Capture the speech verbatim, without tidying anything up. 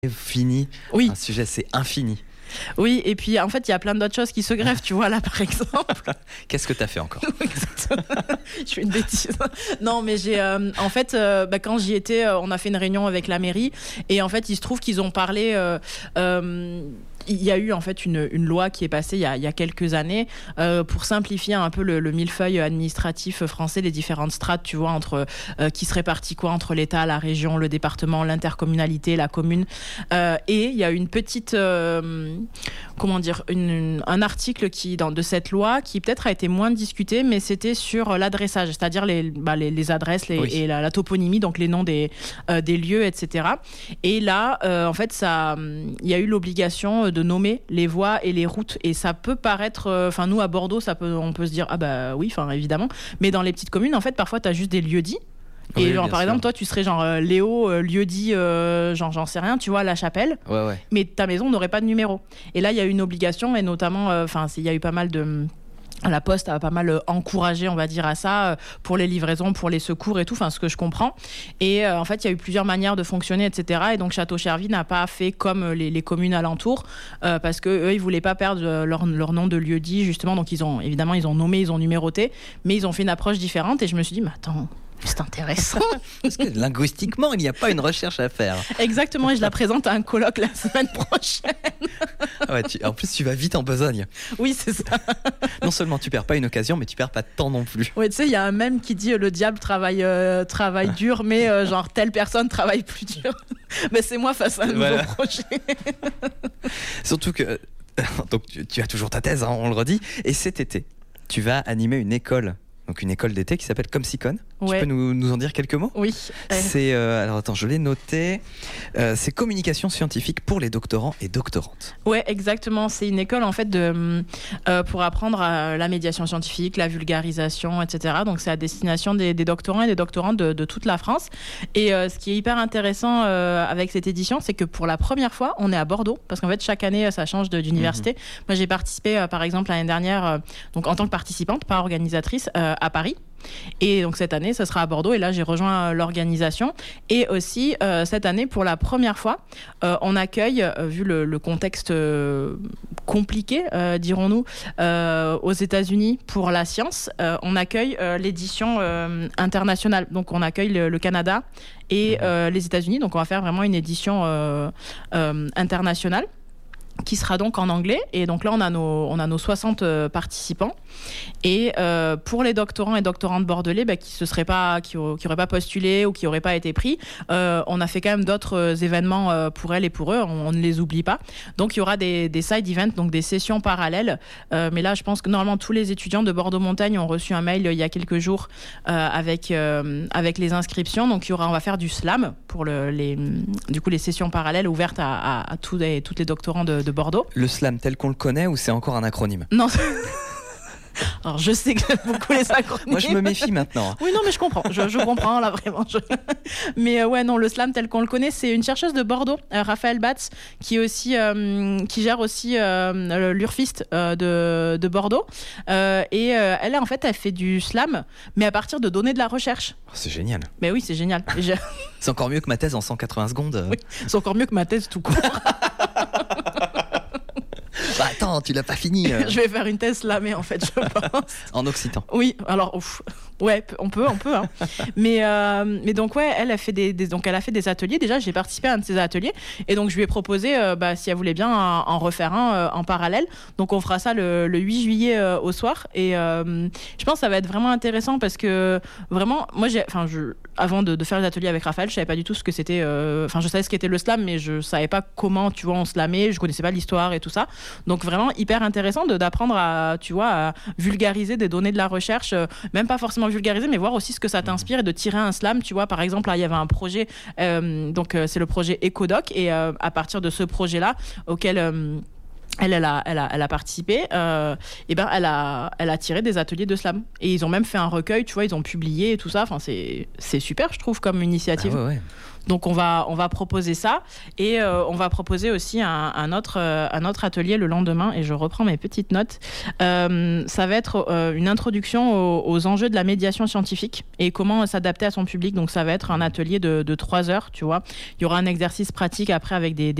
fini. Oui. Un sujet, c'est infini. Oui, et puis en fait, il y a plein d'autres choses qui se greffent, tu vois, là par exemple. Qu'est-ce que tu as fait encore? Je fais une bêtise. Non, mais j'ai. Euh, en fait, euh, bah, quand j'y étais, euh, on a fait une réunion avec la mairie, et en fait, il se trouve qu'ils ont parlé. Euh, euh, Il y a eu en fait une, une loi qui est passée il y a, il y a quelques années euh, pour simplifier un peu le, le millefeuille administratif français, les différentes strates, tu vois, entre euh, qui se répartit quoi entre l'État, la région, le département, l'intercommunalité, la commune. Euh, et il y a une petite, euh, comment dire, une, une, un article qui dans de cette loi qui peut-être a été moins discuté, mais c'était sur l'adressage, c'est-à-dire les, bah, les, les adresses les, oui. et la, la toponymie, donc les noms des, euh, des lieux, et cetera. Et là, euh, en fait, ça, il y a eu l'obligation de nommer les voies et les routes, et ça peut paraître, enfin euh, nous à Bordeaux, ça peut, on peut se dire ah bah oui, enfin évidemment, mais dans les petites communes en fait parfois t'as juste des lieux dits. Et oui, genre, par sûr. exemple, toi, tu serais genre euh, Léo, euh, lieu dit, euh, genre j'en sais rien, tu vois, La Chapelle. Ouais, ouais. Mais ta maison n'aurait pas de numéro. Et là, il y a eu une obligation, et notamment, enfin, euh, il y a eu pas mal de. La Poste a pas mal encouragé, on va dire, à ça, pour les livraisons, pour les secours et tout, enfin, ce que je comprends. Et euh, en fait, il y a eu plusieurs manières de fonctionner, et cetera. Et donc, Château-Chervy n'a pas fait comme les, les communes alentours, euh, parce qu'eux, ils voulaient pas perdre leur, leur nom de lieu-dit, justement. Donc, ils ont, évidemment, ils ont nommé, ils ont numéroté, mais ils ont fait une approche différente. Et je me suis dit, mais attends, c'est intéressant. Parce que linguistiquement, il n'y a pas une recherche à faire. Exactement, et je la présente à un colloque la semaine prochaine. Ah ouais, tu, en plus, tu vas vite en besogne. Oui, c'est ça. Non seulement tu perds pas une occasion, mais tu perds pas de temps non plus. Oui, tu sais, il y a un mème qui dit euh, le diable travaille, euh, travaille dur, mais euh, genre telle personne travaille plus dur. Mais c'est moi face à un voilà. nouveau projet. Surtout que donc, tu, tu as toujours ta thèse, hein, on le redit. Et cet été, tu vas animer une école. Donc une école d'été qui s'appelle Comsicon. Ouais. Tu peux nous, nous en dire quelques mots? Oui. C'est euh, alors attends, je l'ai noté. Euh, c'est communication scientifique pour les doctorants et doctorantes. Ouais, exactement. C'est une école en fait de euh, pour apprendre à la médiation scientifique, la vulgarisation, et cetera. Donc c'est à destination des, des doctorants et des doctorantes de, de toute la France. Et euh, ce qui est hyper intéressant euh, avec cette édition, c'est que pour la première fois, on est à Bordeaux, parce qu'en fait chaque année ça change de, d'université. Mmh. Moi, j'ai participé euh, par exemple l'année dernière, euh, donc en tant que participante, pas organisatrice, euh, à Paris. Et donc cette année, ce sera à Bordeaux, et là j'ai rejoint l'organisation. Et aussi euh, cette année, pour la première fois, euh, on accueille, euh, vu le, le contexte euh, compliqué, euh, dirons-nous, euh, aux États-Unis pour la science, euh, on accueille euh, l'édition euh, internationale. Donc on accueille le, le Canada et euh, les États-Unis. Donc on va faire vraiment une édition euh, euh, internationale, qui sera donc en anglais. Et donc là, on a nos, on a nos soixante euh, participants. Et euh, pour les doctorants et doctorantes bordelais bah, qui ne seraient pas, qui n'auraient pas postulé ou qui n'auraient pas été pris, euh, on a fait quand même d'autres euh, événements euh, pour elles et pour eux. On, on ne les oublie pas. Donc, il y aura des, des side events, donc des sessions parallèles. Euh, mais là, je pense que normalement, tous les étudiants de Bordeaux-Montagne ont reçu un mail euh, il y a quelques jours euh, avec, euh, avec les inscriptions. Donc, il y aura, on va faire du slam pour le, les, du coup, les sessions parallèles ouvertes à, à, à tous les, toutes les doctorants de, de Bordeaux. Le slam tel qu'on le connaît, ou c'est encore un acronyme? Non. Alors, je sais que j'aime beaucoup les acronymes. Moi, je me méfie maintenant. Oui, non, mais je comprends. Je, je comprends, là, vraiment. Je... Mais euh, ouais, non, le slam tel qu'on le connaît, c'est une chercheuse de Bordeaux, euh, Raphaël Batz, qui, aussi, euh, qui gère aussi euh, l'Urfist euh, de, de Bordeaux. Euh, et euh, elle, en fait, elle fait du slam, mais à partir de données de la recherche. Oh, c'est génial. Mais oui, c'est génial. Je... C'est encore mieux que ma thèse en cent quatre-vingts secondes. Oui, c'est encore mieux que ma thèse tout court. Bah attends, tu l'as pas fini. Euh... Je vais faire une thèse slamée en fait, je pense. En occitan. Oui, alors ouf. Ouais, on peut, on peut. Hein. mais euh, mais donc ouais, elle a fait des, des donc elle a fait des ateliers. Déjà, j'ai participé à un de ces ateliers, et donc je lui ai proposé, euh, bah, si elle voulait bien en, en refaire un euh, en parallèle. Donc on fera ça le, le huit juillet euh, au soir, et euh, je pense que ça va être vraiment intéressant parce que vraiment, moi j'ai, enfin je, avant de, de faire les ateliers avec Raphaël, je savais pas du tout ce que c'était. Enfin, euh, je savais ce qu'était le slam, mais je savais pas comment, tu vois, on slamait. Je connaissais pas l'histoire et tout ça. Donc vraiment hyper intéressant de, d'apprendre à, tu vois, à vulgariser des données de la recherche, euh, même pas forcément vulgariser, mais voir aussi ce que ça t'inspire, et de tirer un slam, tu vois. Par exemple, là, il y avait un projet, euh, donc euh, c'est le projet Ecodoc, et euh, à partir de ce projet-là, auquel euh, Elle, elle, a, elle, a, elle a participé, euh, et ben elle a, elle a tiré des ateliers de slam. Et ils ont même fait un recueil, tu vois, ils ont publié et tout ça. Enfin, c'est, c'est super, je trouve, comme initiative. Ah ouais, ouais. Donc on va, on va proposer ça et euh, on va proposer aussi un, un, autre, euh, un autre atelier le lendemain et je reprends mes petites notes. Euh, ça va être euh, une introduction aux, aux enjeux de la médiation scientifique et comment s'adapter à son public. Donc ça va être un atelier de, de trois heures, tu vois. Il y aura un exercice pratique après avec des,